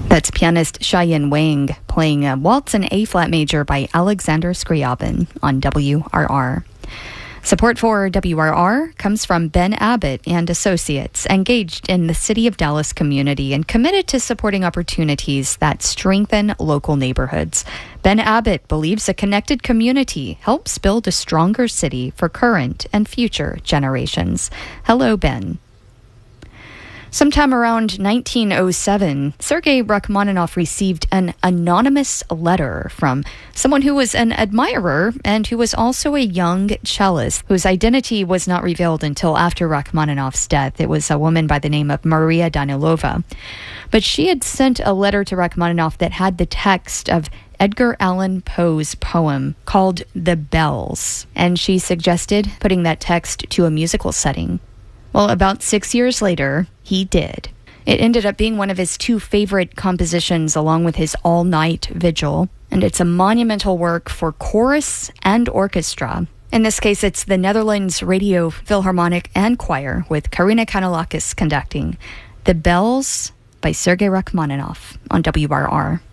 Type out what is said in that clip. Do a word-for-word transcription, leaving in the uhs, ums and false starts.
That's pianist Xiaoyan Wang playing a Waltz in A-flat major by Alexander Scriabin on W R R. Support for W R R comes from Ben Abbott and Associates, engaged in the City of Dallas community and committed to supporting opportunities that strengthen local neighborhoods. Ben Abbott believes a connected community helps build a stronger city for current and future generations. Hello, Ben. Sometime around nineteen oh seven, Sergei Rachmaninoff received an anonymous letter from someone who was an admirer and who was also a young cellist, whose identity was not revealed until after Rachmaninoff's death. It was a woman by the name of Maria Danilova. But she had sent a letter to Rachmaninoff that had the text of Edgar Allan Poe's poem called The Bells, and she suggested putting that text to a musical setting. Well, about six years later, he did. It ended up being one of his two favorite compositions along with his all-night vigil, and it's a monumental work for chorus and orchestra. In this case, it's the Netherlands Radio Philharmonic and Choir with Karina Kanellakis conducting. The Bells by Sergei Rachmaninoff on W R R.